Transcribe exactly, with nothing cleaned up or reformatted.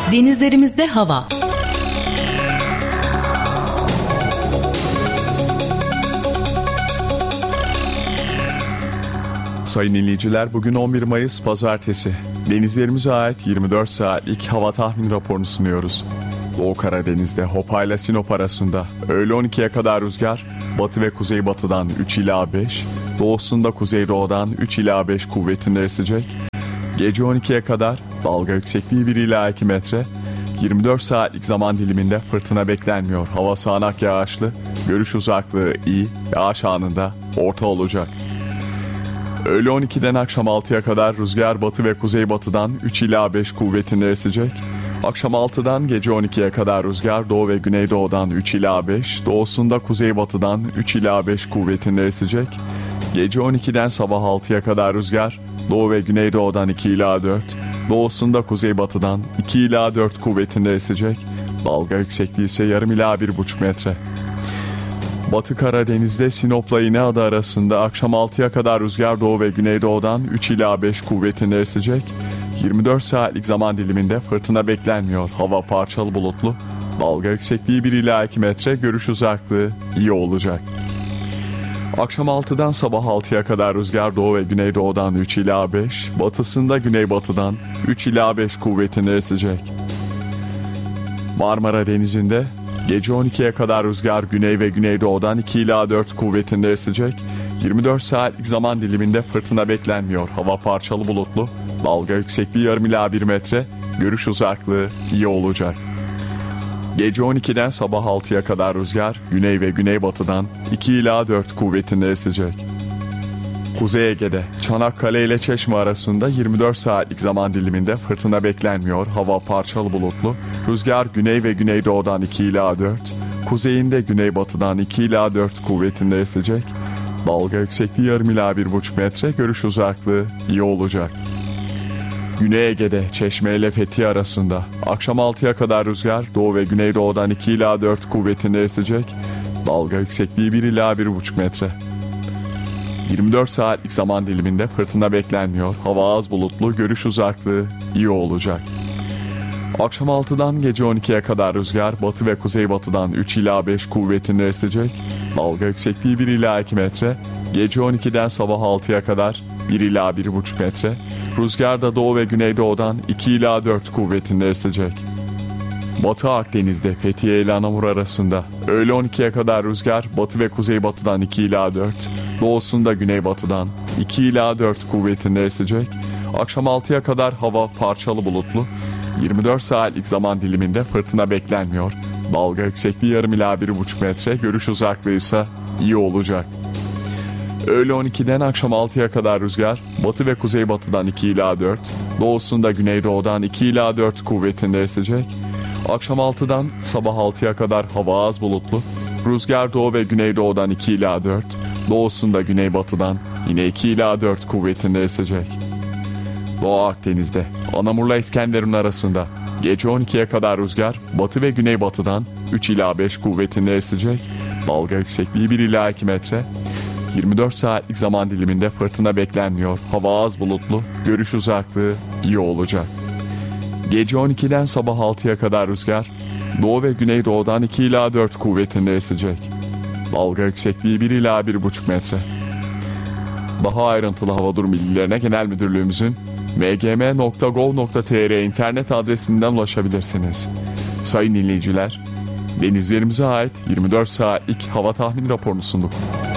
Denizlerimizde hava. Sayın dinleyiciler, bugün on bir Mayıs Pazartesi. Denizlerimize ait yirmi dört saatlik hava tahmin raporunu sunuyoruz. Doğu Karadeniz'de Hopa ile Sinop arasında öğle on ikiye kadar rüzgar batı ve kuzeybatıdan üç ila beş, doğusunda kuzeydoğudan üç ila beş kuvvetinde esecek. Gece on ikiye kadar dalga yüksekliği bir ila iki metre. yirmi dört saatlik zaman diliminde fırtına beklenmiyor. Hava sağanak yağışlı, görüş uzaklığı iyi, yağış anında orta olacak. Öğle on ikiden akşam altıya kadar rüzgar batı ve kuzeybatıdan üç ila beş kuvvetinde esecek. Akşam altıdan gece on ikiye kadar rüzgar doğu ve güneydoğudan üç ila beş, doğusunda kuzeybatıdan üç ila beş kuvvetinde esecek. Gece on ikiden sabah altıya kadar rüzgar doğu ve güneydoğudan iki ila dört, doğusunda kuzeybatıdan iki ila dört kuvvetinde esecek. Dalga yüksekliği ise yarım ila bir buçuk metre. Batı Karadeniz'de Sinop'la İnegöl arasında akşam altıya kadar rüzgar doğu ve güneydoğudan üç ila beş kuvvetinde esecek. yirmi dört saatlik zaman diliminde fırtına beklenmiyor. Hava parçalı bulutlu. Dalga yüksekliği bir ila iki metre, görüş uzaklığı iyi olacak. Akşam altıdan sabah altıya kadar rüzgar doğu ve güneydoğudan üç ila beş, batısında güneybatıdan üç ila beş kuvvetinde esecek. Marmara Denizi'nde gece on ikiye kadar rüzgar güney ve güneydoğudan iki ila dört kuvvetinde esecek. yirmi dört saatlik zaman diliminde fırtına beklenmiyor. Hava parçalı bulutlu. Dalga yüksekliği yarım ila bir metre. Görüş uzaklığı iyi olacak. Gece on ikiden sabah altıya kadar rüzgar güney ve güneybatıdan iki ila dört kuvvetinde esecek. Kuzey Ege'de Çanakkale ile Çeşme arasında yirmi dört saatlik zaman diliminde fırtına beklenmiyor. Hava parçalı bulutlu. Rüzgar güney ve güneydoğudan iki ila dört, kuzeyinde güneybatıdan iki ila dört kuvvetinde esecek. Dalga yüksekliği yarım ila bir buçuk metre, görüş uzaklığı iyi olacak. Güney Ege'de Çeşme ile Fethiye arasında akşam altıya kadar rüzgar doğu ve güneydoğudan iki ila dört kuvvetinde esecek. Dalga yüksekliği bir ila bir buçuk metre. yirmi dört saatlik zaman diliminde fırtına beklenmiyor. Hava az bulutlu, görüş uzaklığı iyi olacak. Akşam altıdan gece on ikiye kadar rüzgar batı ve kuzeybatıdan üç ila beş kuvvetinde esecek. Dalga yüksekliği bir ila iki metre. Gece on ikiden sabah altıya kadar bir ila bir buçuk metre. Rüzgar da doğu ve güneydoğudan iki ila dört kuvvetinde esecek. Batı Akdeniz'de Fethiye ile Anamur arasında öğle on ikiye kadar rüzgar batı ve kuzeybatıdan iki ila dört, doğusunda güneybatıdan iki ila dört kuvvetinde esecek. Akşam altıya kadar hava parçalı bulutlu. yirmi dört saatlik zaman diliminde fırtına beklenmiyor. Dalga yüksekliği yarım ila bir buçuk metre, görüş uzaklığı ise iyi olacak. Öğle on ikiden akşam altıya kadar rüzgar batı ve kuzeybatıdan iki ila dört, doğusunda güneydoğudan iki ila dört kuvvetinde esecek. Akşam altıdan sabah altıya kadar hava az bulutlu. Rüzgar doğu ve güneydoğudan iki ila dört, doğusunda güneybatıdan yine iki ila dört kuvvetinde esecek. Doğu Akdeniz'de Anamur'la İskenderun arasında gece on ikiye kadar rüzgar batı ve güneybatıdan üç ila beş kuvvetinde esecek. Dalga yüksekliği bir ila iki metre. yirmi dört saatlik zaman diliminde fırtına beklenmiyor. Hava az bulutlu, görüş uzaklığı iyi olacak. Gece on ikiden sabah altıya kadar rüzgar doğu ve güneydoğudan iki ila dört kuvvetinde esecek. Dalga yüksekliği bir ila bir buçuk metre. Daha ayrıntılı hava durum bilgilerine Genel Müdürlüğümüzün m g m nokta gov nokta t r internet adresinden ulaşabilirsiniz. Sayın dinleyiciler, denizlerimize ait yirmi dört saatlik hava tahmin raporunu sunduk.